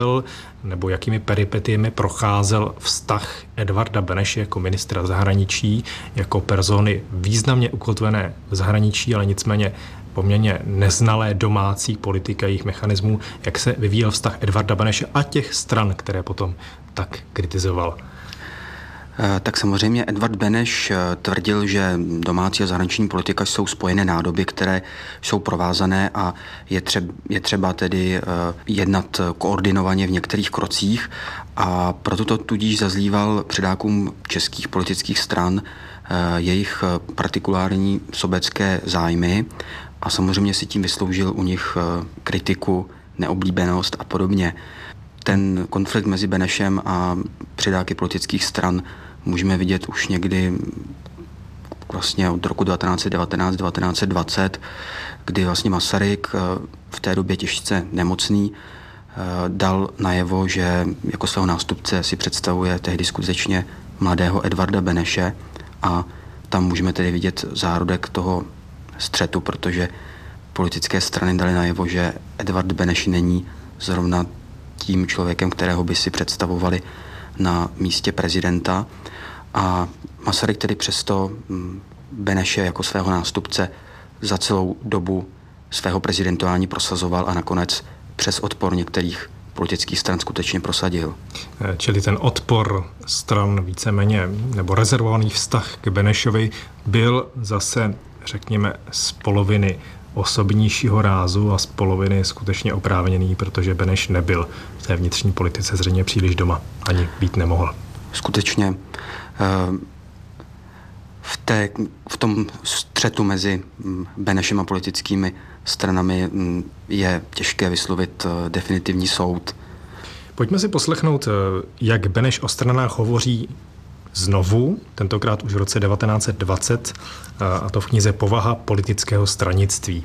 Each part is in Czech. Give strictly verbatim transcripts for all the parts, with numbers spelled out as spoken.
nebo jakými peripetiemi procházel vztah Edvarda Beneše jako ministra zahraničí, jako persony významně ukotvené v zahraničí, ale nicméně poměrně neznalé domácí politiky a jejich mechanismů, jak se vyvíjel vztah Edvarda Beneše a těch stran, které potom tak kritizoval. Tak samozřejmě Edvard Beneš tvrdil, že domácí a zahraniční politika jsou spojené nádoby, které jsou provázané a je třeba, je třeba tedy jednat koordinovaně v některých krocích, a proto to tudíž zazlíval předákům českých politických stran jejich partikulární sobecké zájmy a samozřejmě si tím vysloužil u nich kritiku, neoblíbenost a podobně. Ten konflikt mezi Benešem a předáky politických stran můžeme vidět už někdy vlastně od roku devatenáct set devatenáct devatenáct set dvacet, kdy vlastně Masaryk, v té době těžce nemocný, dal najevo, že jako svého nástupce si představuje tehdy skutečně mladého Edvarda Beneše, a tam můžeme tedy vidět zárodek toho střetu, protože politické strany dali najevo, že Edvard Beneš není zrovna tím člověkem, kterého by si představovali na místě prezidenta, a Masaryk tedy přesto Beneše jako svého nástupce za celou dobu svého prezidentování prosazoval a nakonec přes odpor některých politických stran skutečně prosadil. Čili ten odpor stran víceméně, nebo rezervovaný vztah k Benešovi byl zase, řekněme, z poloviny osobnějšího rázu a z poloviny skutečně oprávněný, protože Beneš nebyl v té vnitřní politice zřejmě příliš doma, ani být nemohl. Skutečně v, té, v tom střetu mezi Benešem a politickými stranami je těžké vyslovit definitivní soud. Pojďme si poslechnout, jak Beneš o stranách hovoří znovu, tentokrát už v roce devatenáct set dvacet, a to v knize Povaha politického stranictví.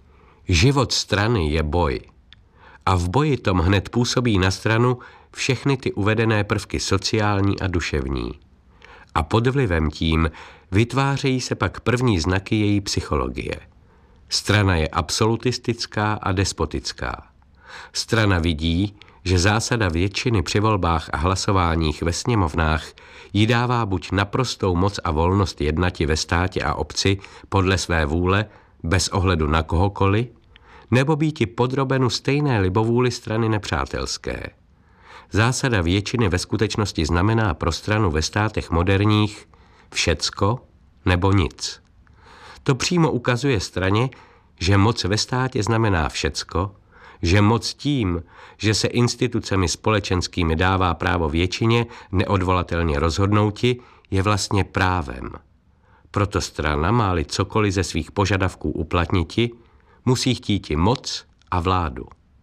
Život strany je boj. A v boji tom hned působí na stranu všechny ty uvedené prvky sociální a duševní. A pod vlivem tím vytvářejí se pak první znaky její psychologie. Strana je absolutistická a despotická. Strana vidí, že zásada většiny při volbách a hlasováních ve sněmovnách jí dává buď naprostou moc a volnost jednati ve státě a obci podle své vůle, bez ohledu na kohokoliv, nebo býti podrobenu stejné libovůli strany nepřátelské. Zásada většiny ve skutečnosti znamená pro stranu ve státech moderních všecko nebo nic. To přímo ukazuje straně, že moc ve státě znamená všecko, že moc tím, že se institucemi společenskými dává právo většině neodvolatelně rozhodnouti, je vlastně právem. Proto strana, má-li cokoliv ze svých požadavků uplatniti, musí chtíti moc a vládu.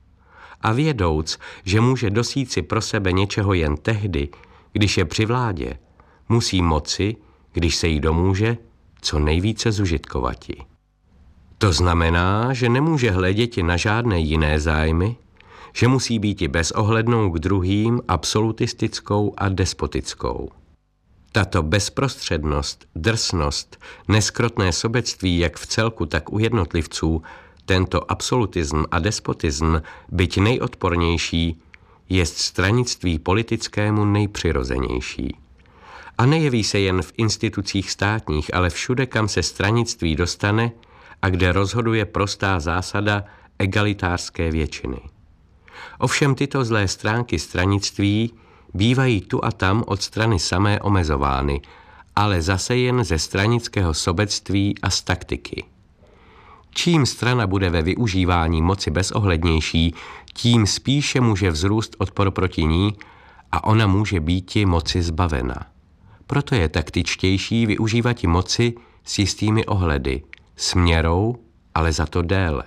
A vědouc, že může dosít si pro sebe něčeho jen tehdy, když je při vládě, musí moci, když se jí domůže, co nejvíce zužitkovati. To znamená, že nemůže hleděti na žádné jiné zájmy, že musí být i bezohlednou k druhým, absolutistickou a despotickou. Tato bezprostřednost, drsnost, neskrotné sobectví jak v celku, tak u jednotlivců, tento absolutism a despotism, byť nejodpornější, jest stranictví politickému nejpřirozenější. A nejeví se jen v institucích státních, ale všude, kam se stranictví dostane a kde rozhoduje prostá zásada egalitářské většiny. Ovšem tyto zlé stránky stranictví bývají tu a tam od strany samé omezovány, ale zase jen ze stranického sobectví a z taktiky. Čím strana bude ve využívání moci bezohlednější, tím spíše může vzrůst odpor proti ní a ona může býti moci zbavena. Proto je taktičtější využívati moci s jistými ohledy, s měrou, ale za to déle.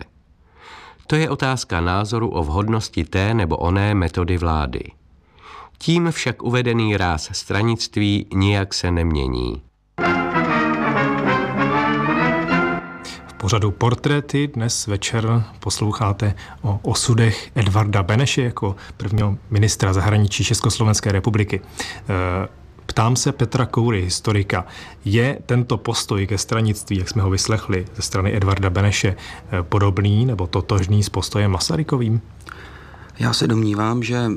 To je otázka názoru o vhodnosti té nebo oné metody vlády. Tím však uvedený ráz stranictví nijak se nemění. V pořadu Portréty dnes večer posloucháte o osudech Edvarda Beneše jako prvního ministra zahraničí Československé republiky. Ptám se Petra Koury, historika, je tento postoj ke stranictví, jak jsme ho vyslechli ze strany Edvarda Beneše, podobný nebo totožný s postojem Masarykovým? Já se domnívám, že